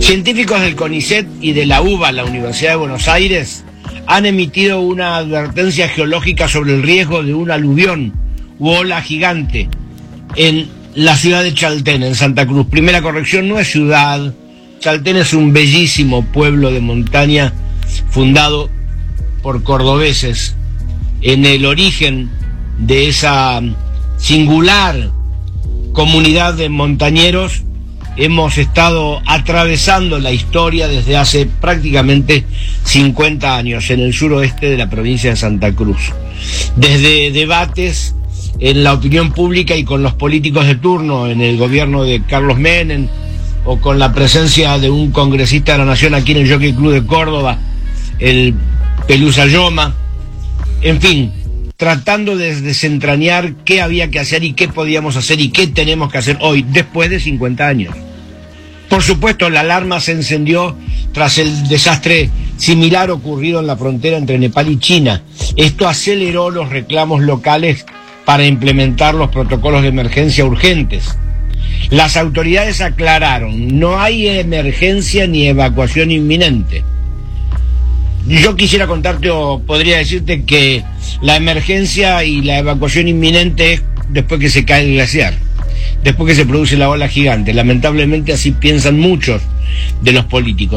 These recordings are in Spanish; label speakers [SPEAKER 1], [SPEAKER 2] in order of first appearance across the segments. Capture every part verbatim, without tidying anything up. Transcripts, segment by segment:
[SPEAKER 1] Científicos del CONICET y de la UBA, la Universidad de Buenos Aires, han emitido una advertencia geológica sobre el riesgo de un aluvión u ola gigante en la ciudad de Chaltén, en Santa Cruz. Primera corrección, no es ciudad. Chaltén es un bellísimo pueblo de montaña fundado por cordobeses. En el origen de esa singular comunidad de montañeros hemos estado atravesando la historia desde hace prácticamente cincuenta años en el suroeste de la provincia de Santa Cruz. Desde debates en la opinión pública y con los políticos de turno en el gobierno de Carlos Menem, o con la presencia de un congresista de la Nación aquí en el Jockey Club de Córdoba, el Pelusa Yoma, en fin, tratando de desentrañar qué había que hacer y qué podíamos hacer y qué tenemos que hacer hoy, después de cincuenta años. Por supuesto, la alarma se encendió tras el desastre similar ocurrido en la frontera entre Nepal y China. Esto aceleró los reclamos locales para implementar los protocolos de emergencia urgentes. Las autoridades aclararon, no hay emergencia ni evacuación inminente. Yo quisiera contarte, o podría decirte, que la emergencia y la evacuación inminente es después que se cae el glaciar, después que se produce la ola gigante. Lamentablemente así piensan muchos de los políticos.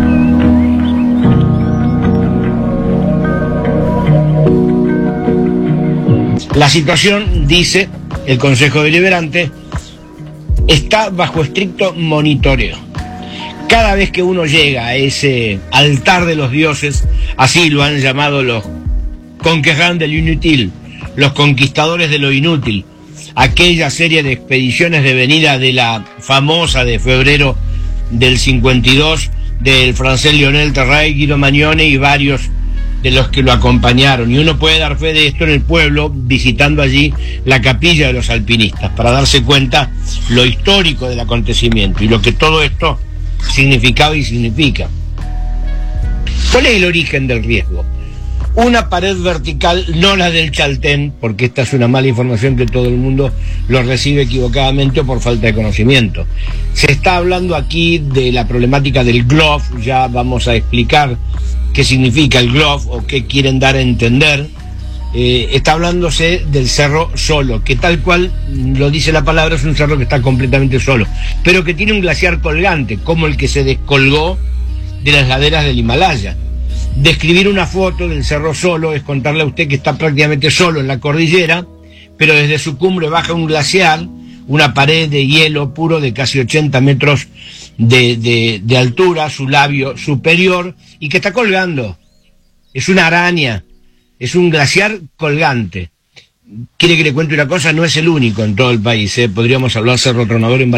[SPEAKER 1] La situación, dice el Consejo Deliberante, está bajo estricto monitoreo. Cada vez que uno llega a ese altar de los dioses, así lo han llamado los conquérants de l'inutile, los conquistadores de lo inútil, aquella serie de expediciones de venida de la famosa de febrero del cincuenta y dos del francés Lionel Terray, Guido Magnone y varios de los que lo acompañaron, y uno puede dar fe de esto en el pueblo visitando allí la capilla de los alpinistas para darse cuenta lo histórico del acontecimiento y lo que todo esto significaba y significa. ¿Cuál es el origen del riesgo? Una pared vertical, no la del Chaltén, porque esta es una mala información que todo el mundo lo recibe equivocadamente o por falta de conocimiento. Se está hablando aquí de la problemática del Glof, ya vamos a explicar qué significa el Glof o qué quieren dar a entender. Eh, está hablándose del Cerro Solo, que tal cual lo dice la palabra, es un cerro que está completamente solo, pero que tiene un glaciar colgante, como el que se descolgó de las laderas del Himalaya. Describir una foto del Cerro Solo es contarle a usted que está prácticamente solo en la cordillera, pero desde su cumbre baja un glaciar, una pared de hielo puro de casi ochenta metros de, de, de altura, su labio superior, y que está colgando. Es una araña, es un glaciar colgante. ¿Quiere que le cuente una cosa? No es el único en todo el país, ¿eh? Podríamos hablar Cerro Tronador en